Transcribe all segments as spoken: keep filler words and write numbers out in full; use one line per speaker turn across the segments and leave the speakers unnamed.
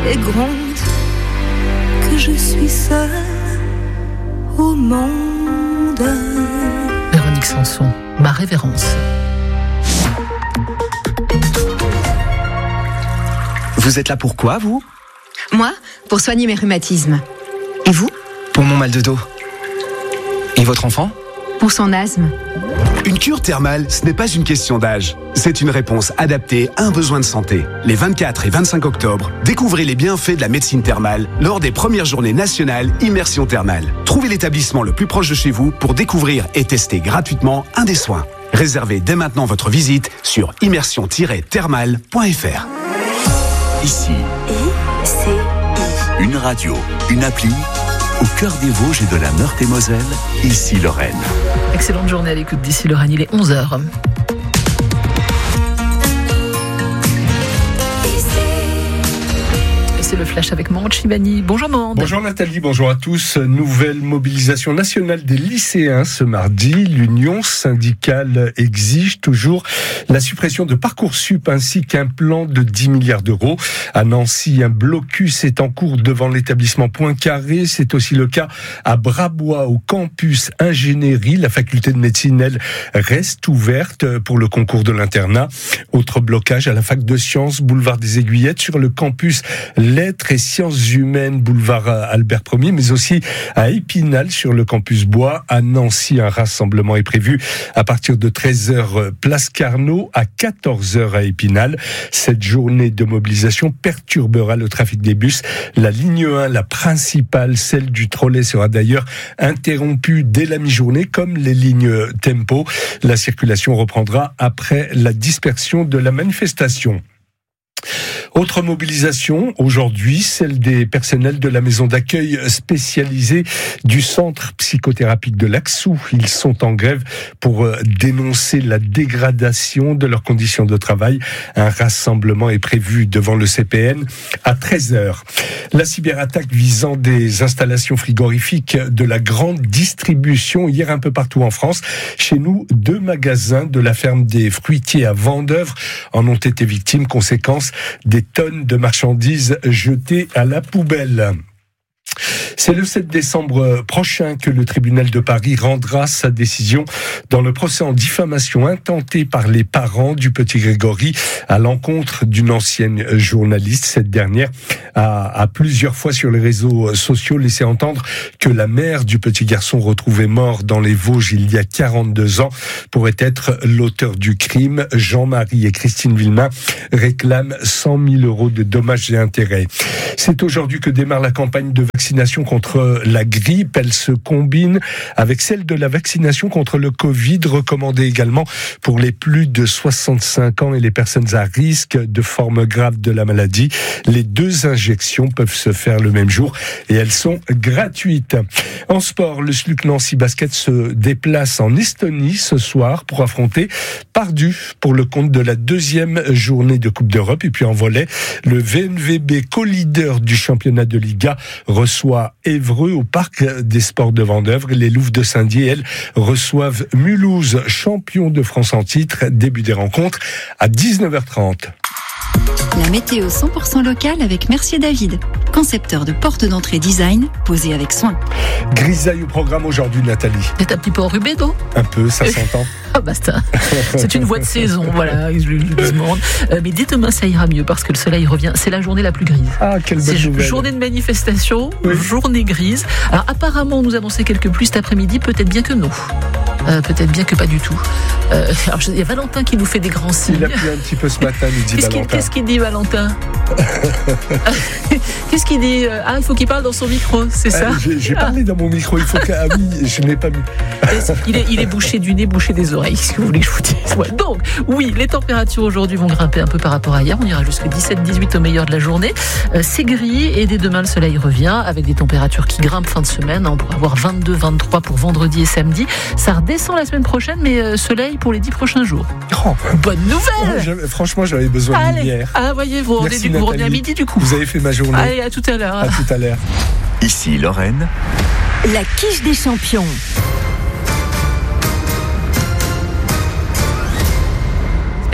et gronde que je suis seule au monde.
Véronique Sanson, ma révérence.
Vous êtes là pour quoi, vous ?
Moi, pour soigner mes rhumatismes. Et vous ?
Pour mon mal de dos. Et votre enfant ?
Pour son asthme.
Une cure thermale, ce n'est pas une question d'âge. C'est une réponse adaptée à un besoin de santé. Les vingt-quatre et vingt-cinq octobre, découvrez les bienfaits de la médecine thermale lors des premières journées nationales Immersion Thermale. Trouvez l'établissement le plus proche de chez vous pour découvrir et tester gratuitement un des soins. Réservez dès maintenant votre visite sur immersion tiret thermale point f r.
Ici,
I, C, I.
une radio, une appli, au cœur des Vosges et de la Meurthe-et-Moselle, ici Lorraine.
Excellente journée à l'écoute d'ici Lorraine, il est onze heures. C'est le flash avec Mande Chibani. Bonjour Mande.
Bonjour Nathalie, bonjour à tous. Nouvelle mobilisation nationale des lycéens ce mardi. L'Union syndicale exige toujours la suppression de Parcoursup ainsi qu'un plan de dix milliards d'euros. À Nancy, un blocus est en cours devant l'établissement Poincaré. C'est aussi le cas à Brabois, au campus ingénierie. La faculté de médecine, elle, reste ouverte pour le concours de l'internat. Autre blocage à la fac de sciences, boulevard des Aiguillettes, sur le campus Lettres et Sciences Humaines, boulevard Albert Ier, mais aussi à Épinal, sur le campus Bois. À Nancy, un rassemblement est prévu à partir de treize heures, place Carnot, à quatorze heures à Épinal. Cette journée de mobilisation perturbera le trafic des bus. La ligne un, la principale, celle du trolley, sera d'ailleurs interrompue dès la mi-journée, comme les lignes Tempo. La circulation reprendra après la dispersion de la manifestation. Autre mobilisation aujourd'hui, celle des personnels de la maison d'accueil spécialisée du centre psychothérapique de Laxou. Ils sont en grève pour dénoncer la dégradation de leurs conditions de travail. Un rassemblement est prévu devant le C P N à treize heures. La cyberattaque visant des installations frigorifiques de la grande distribution hier un peu partout en France. Chez nous, deux magasins de la ferme des Fruitiers à Vendeuvre en ont été victimes. Conséquence, des tonnes de marchandises jetées à la poubelle. C'est le sept décembre prochain que le tribunal de Paris rendra sa décision dans le procès en diffamation intenté par les parents du petit Grégory à l'encontre d'une ancienne journaliste. Cette dernière a, a plusieurs fois sur les réseaux sociaux laissé entendre que la mère du petit garçon retrouvé mort dans les Vosges il y a quarante-deux ans pourrait être l'auteur du crime. Jean-Marie et Christine Villemain réclament cent mille euros de dommages et intérêts. C'est aujourd'hui que démarre la campagne de vaccination contre la grippe. Elle se combine avec celle de la vaccination contre le Covid, recommandée également pour les plus de soixante-cinq ans et les personnes à risque de formes graves de la maladie. Les deux injections peuvent se faire le même jour et elles sont gratuites. En sport, le S L U C Nancy Basket se déplace en Estonie ce soir pour affronter Pardieu pour le compte de la deuxième journée de Coupe d'Europe. Et puis en volley, le V N V B, co-leader du championnat de Liga, reçoit Évreux au parc des sports de Vendeuvre. Les Louves de Saint-Dié, elles, reçoivent Mulhouse, champion de France en titre. Début des rencontres à dix-neuf heures trente.
La météo cent pour cent locale avec Mercier David, concepteur de portes d'entrée design posées avec soin.
Grisaille au programme aujourd'hui, Nathalie.
T'es un petit peu enrhumé, non ?
Un peu, ça s'entend.
Ah basta. C'est une voix de saison, voilà, je le demande. Euh, mais dès demain, ça ira mieux parce que le soleil revient. C'est la journée la plus grise.
Ah, quelle bonne
C'est
nouvelle.
Journée de manifestation,
oui.
Journée grise. Alors apparemment, on nous annonçait quelques pluies cet après-midi, peut-être bien que non. Euh, peut-être bien que pas du tout. Euh, alors, il y a Valentin qui nous fait des grands signes.
Il a plu un petit peu ce matin, nous dit
qu'est-ce
Valentin.
Qu'il, qu'est-ce qu'il dit, Valentin? Qu'est-ce qu'il dit? Ah, il faut qu'il parle dans son micro, c'est ça?
ah, J'ai, j'ai parlé dans mon micro, il faut que... Ah oui, je ne l'ai pas mis.
il, est, il est bouché du nez, bouché des oreilles, ce que vous voulez que je vous dise. Ouais. Donc, oui, les températures aujourd'hui vont grimper un peu par rapport à hier. On ira jusqu'à dix-sept dix-huit au meilleur de la journée. Euh, c'est gris et dès demain, le soleil revient avec des températures qui grimpent fin de semaine. On pourra avoir vingt-deux vingt-trois pour vendredi et samedi. Ça redescend la semaine prochaine, mais euh, soleil pour les dix prochains jours.
Oh.
Bonne nouvelle!
Ouais, j'avais, franchement, j'avais besoin de lumière.
Ah, voyez, vous revenez, du, vous revenez à midi du coup.
Vous avez fait ma journée.
Allez, à tout à l'heure.
À tout à l'heure.
Ici Lorraine.
La quiche des champions.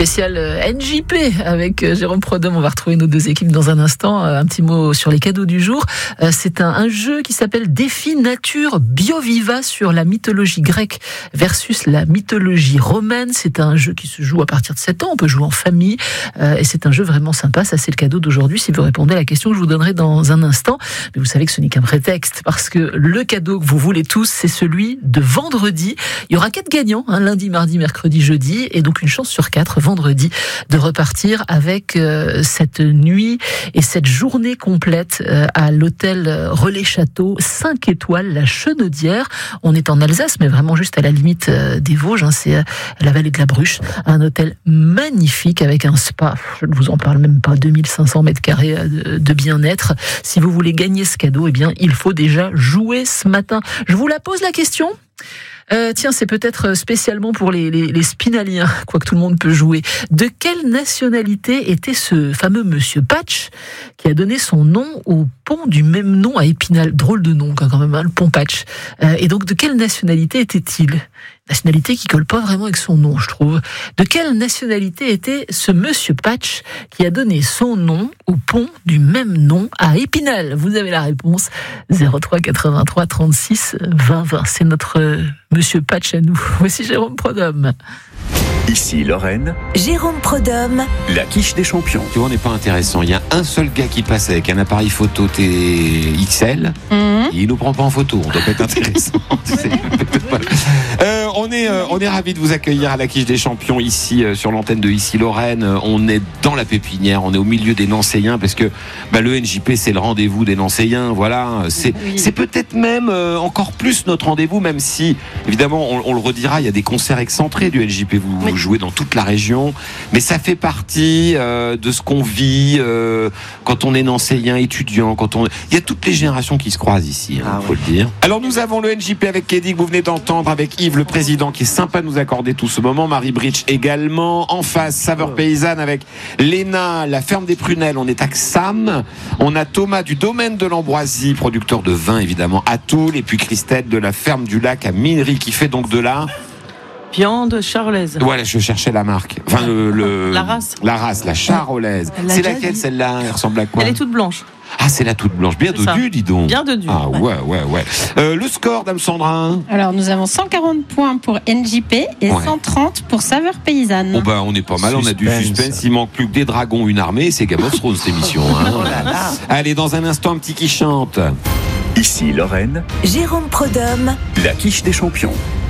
Spécial N J P avec Jérôme Prodhomme. On va retrouver nos deux équipes dans un instant. Un petit mot sur les cadeaux du jour. C'est un, un jeu qui s'appelle Défi Nature Bioviva sur la mythologie grecque versus la mythologie romaine. C'est un jeu qui se joue à partir de sept ans. On peut jouer en famille et c'est un jeu vraiment sympa. Ça, c'est le cadeau d'aujourd'hui si vous répondez à la question que je vous donnerai dans un instant. Mais vous savez que ce n'est qu'un prétexte parce que le cadeau que vous voulez tous, c'est celui de vendredi. Il y aura quatre gagnants, hein, lundi, mardi, mercredi, jeudi, et donc une chance sur quatre vendredi de repartir avec euh, cette nuit et cette journée complète euh, à l'hôtel Relais Château cinq étoiles, la Chenaudière. On est en Alsace, mais vraiment juste à la limite euh, des Vosges, hein, c'est euh, la vallée de la Bruche, un hôtel magnifique avec un spa, je ne vous en parle même pas, deux mille cinq cents mètres carrés de, de bien-être. Si vous voulez gagner ce cadeau, eh bien, il faut déjà jouer ce matin. Je vous la pose la question. Euh, tiens, c'est peut-être spécialement pour les, les, les spinaliens, quoique tout le monde peut jouer. De quelle nationalité était ce fameux monsieur Patch qui a donné son nom au pont du même nom à Épinal? Drôle de nom quand même, hein, le pont Patch. Euh, et donc, de quelle nationalité était-il? Nationalité qui colle pas vraiment avec son nom, je trouve. De quelle nationalité était ce monsieur Patch qui a donné son nom au pont du même nom à Épinal? Vous avez la réponse. zéro trois quatre-vingt-trois trente-six vingt vingt. C'est notre monsieur Patch à nous. Voici Jérôme Prodhomme.
Ici Lorraine,
Jérôme Prodhomme,
la quiche des champions.
Tu vois, on n'est pas intéressant. Il y a un seul gars qui passe avec un appareil photo T X L. Mmh. Il nous prend pas en photo. On doit pas être intéressant. Tu sais. euh, on est, euh, on est ravis de vous accueillir à la quiche des champions ici euh, sur l'antenne de Ici Lorraine. On est dans la pépinière. On est au milieu des Nancéiens parce que bah, le N J P c'est le rendez-vous des Nancéiens. Voilà. C'est, oui. c'est peut-être même euh, encore plus notre rendez-vous, même si évidemment on, on le redira. Il y a des concerts excentrés du N J P. Vous, oui. vous jouez dans toute la région, mais ça fait partie euh, de ce qu'on vit euh, quand on est nancéien, étudiant, quand on, il y a toutes les générations qui se croisent ici, hein, ah, faut ouais. le dire. Alors nous avons le N J P avec Kédi que vous venez d'entendre, avec Yves le président qui est sympa de nous accorder tout ce moment, Marie Bridge également, en face Saveur Paysanne avec Léna, la ferme des Prunelles, on est à Xam, on a Thomas du domaine de l'Ambroisie, producteur de vin évidemment à Toul, et puis Christelle de la ferme du lac à Minery qui fait donc de la
viande charolaise.
Voilà, je cherchais la marque. Enfin, le, le
la race.
La race, la charolaise. C'est laquelle dit. Celle-là? Elle ressemble à quoi?
Elle est toute blanche.
Ah, c'est la toute blanche. Bien dodue, dis donc.
Bien dodue.
Ah, ouais, ouais, ouais. Euh, le score, Dame Sandra.
Alors, nous avons cent quarante points pour N J P et ouais. cent trente pour Saveur Paysanne.
Oh, bah, on est pas mal. Suspense. On a du suspense. Il manque plus que des dragons, une armée. C'est Game of Thrones, cette émission. Hein. Oh là là. Allez, dans un instant, un petit qui chante.
Ici Lorraine,
Jérôme Prodhomme,
la quiche des champions.